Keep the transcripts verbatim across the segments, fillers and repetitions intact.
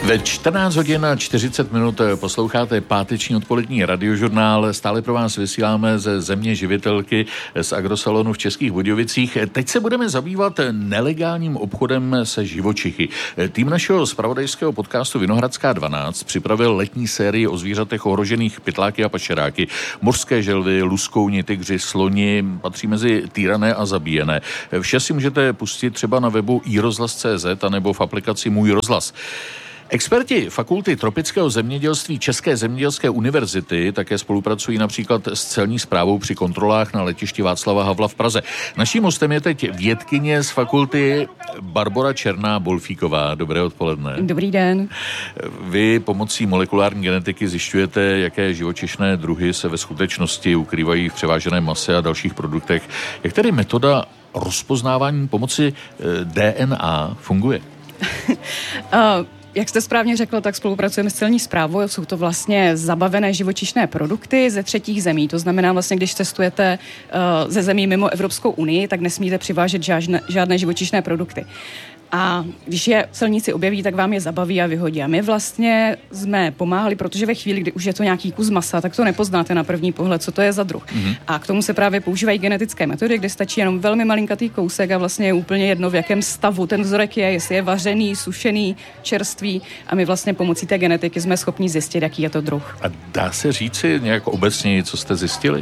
Ve čtrnáct hodin a čtyřicet minut posloucháte páteční odpolední radiožurnál. Stále pro vás vysíláme ze země živitelky z Agrosalonu v Českých Budějovicích. Teď se budeme zabývat nelegálním obchodem se živočichy. Tým našeho zpravodajského podcastu Vinohradská dvanáct připravil letní sérii o zvířatech ohrožených pytláky a pašeráky. Mořské želvy, luskouni, tygři, sloni patří mezi týrané a zabíjené. Vše si můžete pustit třeba na webu i rozhlas tečka cé zet anebo v aplikaci Můj rozhlas. Experti Fakulty tropického zemědělství České zemědělské univerzity také spolupracují například s celní správou při kontrolách na letišti Václava Havla v Praze. Naším hostem je teď vědkyně z fakulty Barbora Černá-Bolfíková. Dobré odpoledne. Dobrý den. Vy pomocí molekulární genetiky zjišťujete, jaké živočišné druhy se ve skutečnosti ukrývají v převáženém mase a dalších produktech. Jak tedy metoda rozpoznávání pomocí D N A funguje? uh... Jak jste správně řekl, tak spolupracujeme s celní správou. Jsou to vlastně zabavené živočišné produkty ze třetích zemí. To znamená vlastně, když cestujete uh, ze zemí mimo Evropskou unii, tak nesmíte přivážet žádné, žádné živočišné produkty. A když je celníci objeví, tak vám je zabaví a vyhodí. A my vlastně jsme pomáhali, protože ve chvíli, kdy už je to nějaký kus masa, tak to nepoznáte na první pohled, co to je za druh. Mm-hmm. A k tomu se právě používají genetické metody, kde stačí jenom velmi malinkatý kousek a vlastně je úplně jedno, v jakém stavu ten vzorek je, jestli je vařený, sušený, čerstvý. A my vlastně pomocí té genetiky jsme schopni zjistit, jaký je to druh. A dá se říci nějak obecně, co jste zjistili?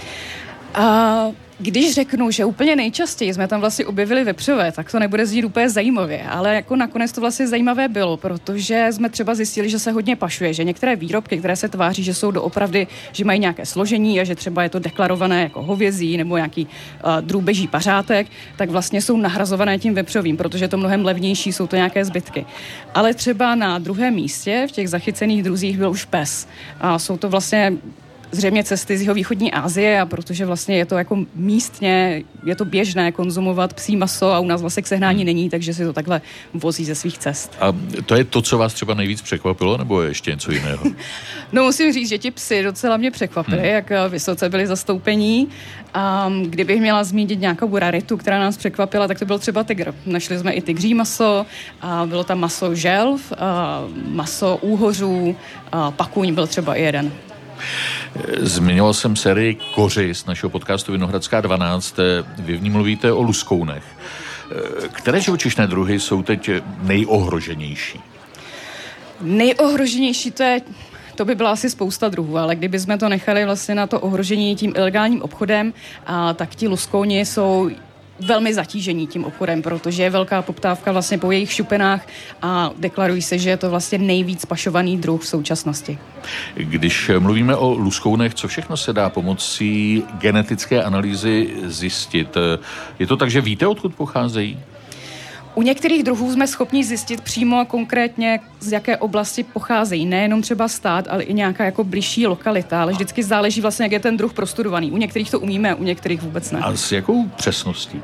A když řeknu, že úplně nejčastěji jsme tam vlastně objevili vepřové, tak to nebude znít úplně zajímavě, ale jako nakonec to vlastně zajímavé bylo, protože jsme třeba zjistili, že se hodně pašuje, že některé výrobky, které se tváří, že jsou doopravdy, že mají nějaké složení a že třeba je to deklarované jako hovězí nebo nějaký uh, drůbeží pařátek, tak vlastně jsou nahrazované tím vepřovým, protože je to mnohem levnější, jsou to nějaké zbytky. Ale třeba na druhém místě v těch zachycených druzích byl už pes. A jsou to vlastně zřejmě cesty z jihovýchodní Asie, a protože vlastně je to jako místně, je to běžné konzumovat psí maso a u nás vlastně k sehnání hmm. není, takže si to takhle vozí ze svých cest. A to je to, co vás třeba nejvíc překvapilo, nebo je ještě něco jiného? No musím říct, že ti psi docela mě překvapili, hmm. jak vysoce byli zastoupení. A kdybych měla zmínit nějakou raritu, která nás překvapila, tak to byl třeba tygr. Našli jsme i tygří maso, a bylo tam maso želv, maso úhořů, pakuň byl třeba i jeden. Zmiňoval jsem sérii Koři z našeho podcastu Vinohradská dvanáct. Vy v ní mluvíte o luskounech. Které živočišné druhy jsou teď nejohroženější? Nejohroženější to je... To by byla asi spousta druhů, ale kdybychom to nechali vlastně na to ohrožení tím ilegálním obchodem, a tak ti luskouni jsou velmi zatížení tím obchodem, protože je velká poptávka vlastně po jejich šupenách a deklarují se, že je to vlastně nejvíc pašovaný druh v současnosti. Když mluvíme o luskounech, co všechno se dá pomocí genetické analýzy zjistit? Je to tak, že víte, odkud pocházejí? U některých druhů jsme schopni zjistit přímo a konkrétně, z jaké oblasti pocházejí. Nejenom třeba stát, ale i nějaká jako bližší lokalita, ale vždycky záleží vlastně, jak je ten druh prostudovaný. U některých to umíme, u některých vůbec ne. A s jakou přesností?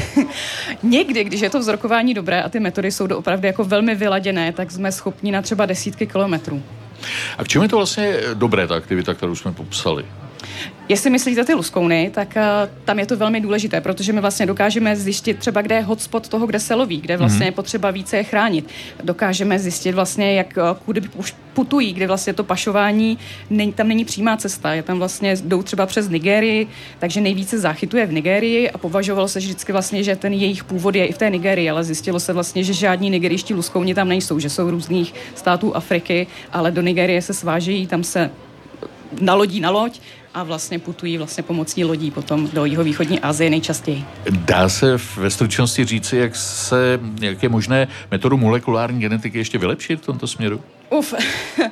Někdy, když je to vzorkování dobré a ty metody jsou doopravdy jako velmi vyladěné, tak jsme schopni na třeba desítky kilometrů. A k čemu je to vlastně dobré, ta aktivita, kterou jsme popsali? Jestli myslíte ty luskouny, tak uh, tam je to velmi důležité, protože my vlastně dokážeme zjistit třeba, kde je hotspot toho, kde se loví, kde vlastně mm-hmm. je potřeba více je chránit. Dokážeme zjistit vlastně, jak uh, kudy už putují, kde vlastně to pašování, ne, tam není přímá cesta, je tam vlastně, jdou třeba přes Nigérii, takže nejvíce záchytuje v Nigérii a považovalo se vždycky vlastně, že ten jejich původ je i v té Nigérii, ale zjistilo se vlastně, že žádní nigerijští luskouni tam nejsou, že jsou různých států Afriky, ale do Nigérie se svážejí, tam se nalodí na loď a vlastně putují vlastně pomocí lodí potom do jihovýchodní Asie nejčastěji. Dá se ve stručnosti říci, jak se, jak je možné metodu molekulární genetiky ještě vylepšit v tomto směru? Uf, uh,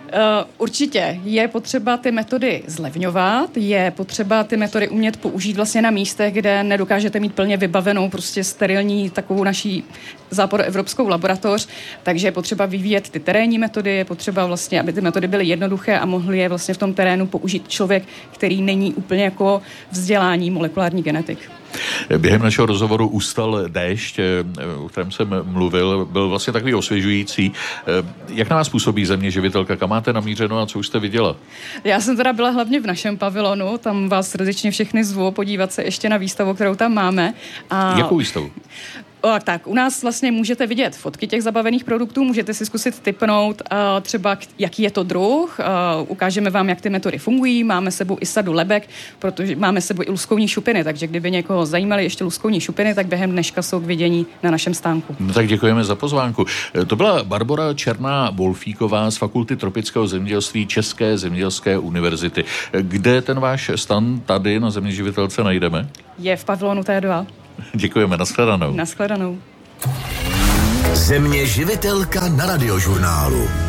určitě je potřeba ty metody zlevňovat, je potřeba ty metody umět použít vlastně na místech, kde nedokážete mít plně vybavenou prostě sterilní takovou naší západoevropskou laboratoř, takže je potřeba vyvíjet ty terénní metody, je potřeba vlastně, aby ty metody byly jednoduché a mohli je vlastně v tom terénu použít člověk, který není úplně jako vzdělání molekulární genetik. Během našeho rozhovoru ustal déšť, o kterém jsem mluvil, byl vlastně takový osvěžující. Jak na vás působí země živitelka? Kam máte namířeno a co už jste viděla? Já jsem teda byla hlavně v našem pavilonu, tam vás srdečně všechny zvu podívat se ještě na výstavu, kterou tam máme. A jakou výstavu? O, tak, u nás vlastně můžete vidět fotky těch zabavených produktů, můžete si zkusit tipnout uh, třeba, jaký je to druh, uh, ukážeme vám, jak ty metody fungují, máme sebou i sadu lebek, protože máme sebou i luskouní šupiny, takže kdyby někoho zajímaly ještě luskouní šupiny, tak během dneška jsou k vidění na našem stánku. No tak děkujeme za pozvánku. To byla Barbora Černá-Wolfíková z Fakulty tropického zemědělství České zemědělské univerzity. Kde ten váš stan tady na Země živitelce najdeme? Je v pavilonu T dva. Děkujeme, nashledanou. Nashledanou. Země živitelka na Radiožurnálu.